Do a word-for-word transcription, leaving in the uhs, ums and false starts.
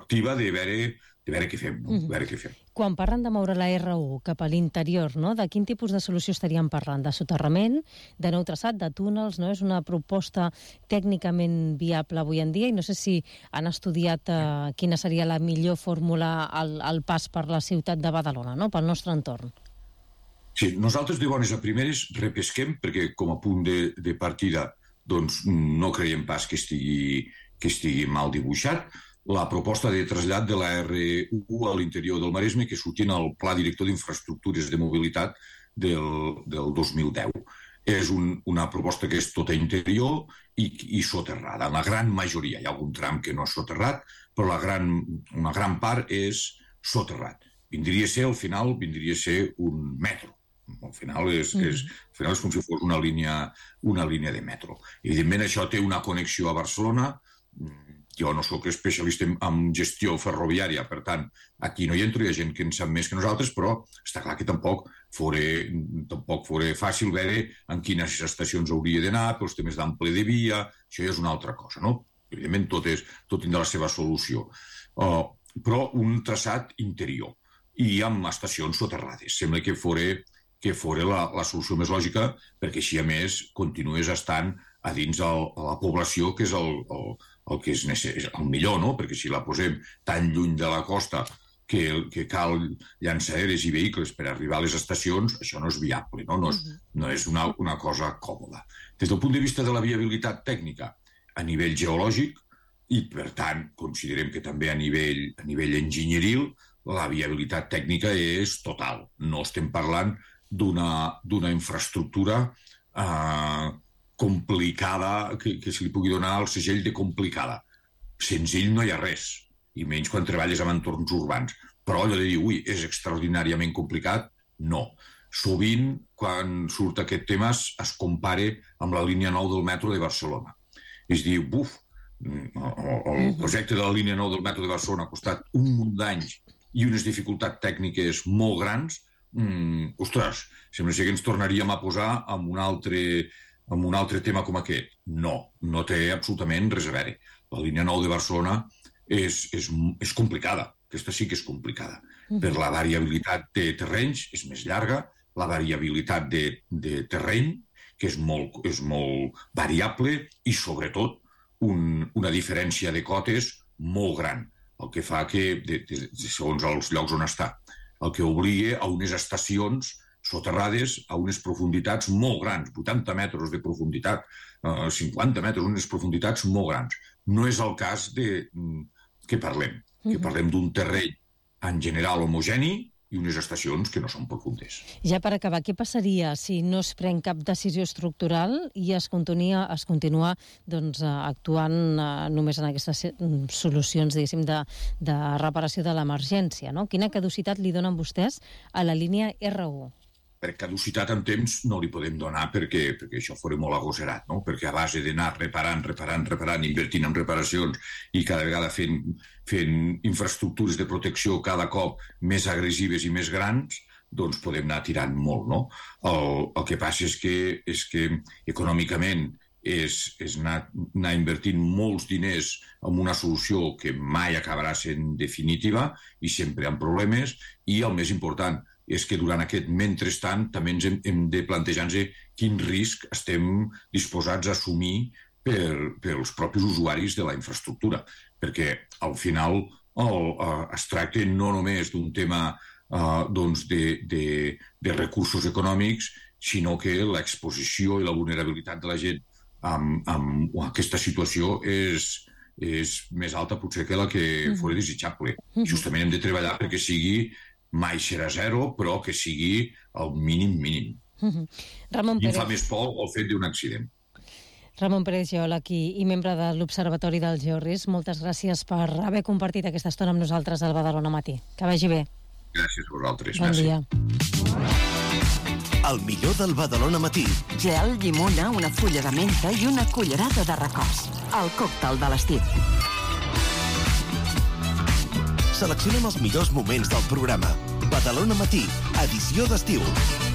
proactiva de veure, de veure què fem, no? Mm-hmm. veure què fem. Quan parlen de moure la erre u cap a l'interior, no? De quin tipus de solució estaríem parlant? De soterrament, de nou traçat, de túnels, no? És una proposta tècnicament viable avui en dia i no sé si han estudiat eh, quina seria la millor fórmula al, al pas per la ciutat de Badalona, no? Pel nostre entorn. Sí, nosaltres de bones a primeres repesquem perquè com a punt de, de partida doncs no creiem pas que estigui, que estigui mal dibuixat. La proposta de trasllat de la erre u a l'interior del Maresme que sortint al Pla Director d'Infraestructures de Mobilitat del, del dos mil deu. És un, una proposta que és tota interior i, i soterrada. En la gran majoria, hi ha algun tram que no és soterrat, però la gran, una gran part és soterrat. Vindria a ser, al final, vindria a ser un metro. Al final és, mm. és, al final és com si fos una línia, una línia de metro. Evidentment, això té una connexió a Barcelona. Jo no sóc especialista en, en gestió ferroviària, per tant, aquí no hi entro, hi ha gent que en sap més que nosaltres, però està clar que tampoc fora, tampoc fora fàcil veure en quines estacions hauria d'anar, pels temes d'ample de via, això ja és una altra cosa, no? Evidentment, tot, és, tot tindrà la seva solució. Uh, però un traçat interior i amb estacions soterrades. Sembla que fora, que fora la, la solució més lògica, perquè així, a més, continués estant a dins el, a la població, que és el, el, el que és, és el millor, no? Perquè si la posem tan lluny de la costa que, que cal llançar aeris i vehicles per arribar a les estacions, això no és viable, no, no és, no és una, una cosa còmoda. Des del punt de vista de la viabilitat tècnica, a nivell geològic, i per tant considerem que també a nivell, a nivell enginyeril, la viabilitat tècnica és total. No estem parlant d'una, d'una infraestructura eh, complicada, que, que se li pugui donar el segell de complicada. Senzill no hi ha res, i menys quan treballes en entorns urbans. Però allò de dir, ui, és extraordinàriament complicat, no. Sovint, quan surt aquest tema, es compare amb la línia nou del metro de Barcelona. És dir, buf, el projecte de la línia nou del metro de Barcelona ha costat un munt d'anys i unes dificultats tècniques molt grans, mm, ostres, sembla que ens tornaríem a posar amb un altre... amb un altre tema com aquest. No, no té absolutament res a veure. La línia nou de Barcelona és, és, és complicada. Aquesta sí que és complicada. Uh-huh. Per la variabilitat de terrenys és més llarga, la variabilitat de, de terreny, que és molt, és molt variable, i sobretot un, una diferència de cotes molt gran, el que fa que, de, de, segons els llocs on està, el que obliga a unes estacions soterrades a unes profunditats molt grans, vuitanta metres de profunditat, eh, cinquanta metres, unes profunditats molt grans. No és el cas de que parlem, que parlem d'un terreny en general homogeni i unes estacions que no són profundes. Ja per acabar, què passaria si no es pren cap decisió estructural i es continua, es continua doncs, actuant eh, només en aquestes solucions, diguéssim, de, de reparació de l'emergència, no? Quina caducitat li donen vostès a la línia erre u? Per caducitat en temps no li podem donar perquè, perquè això fos molt agosserat, no? Perquè a base d'anar reparant, reparant, reparant, invertint en reparacions i cada vegada fent, fent infraestructures de protecció cada cop més agressives i més grans, doncs podem anar tirant molt, no? El, el que passa és que, és que econòmicament és, és anar, anar invertint molts diners en una solució que mai acabarà sent definitiva i sempre amb problemes, i el més important és que durant aquest mentrestant també ens hem, hem de plantejar-nos quin risc estem disposats a assumir per, per els propis usuaris de la infraestructura, perquè al final el, uh, es tracta no només d'un tema uh, doncs de, de, de recursos econòmics, sinó que l'exposició i la vulnerabilitat de la gent amb, amb aquesta situació és, és més alta potser que la que mm. fos desitjable. Mm. Justament hem de treballar perquè sigui mai serà zero, però que sigui el mínim mínim. Mm-hmm. Ramon I em Pérez. fa més por el fet d'un accident. Ramon Pérez, geòleg i, i membre de l'Observatori del Georisc, moltes gràcies per haver compartit aquesta estona amb nosaltres al Badalona Matí. Que vagi bé. Gràcies a vosaltres. Bon Merci. dia. El millor del Badalona Matí. Gel, llimona, una fulla de menta i una cullerada de recòs. El còctel de l'estiu. Seleccionem els millors moments del programa. Badalona Matí, edició d'estiu.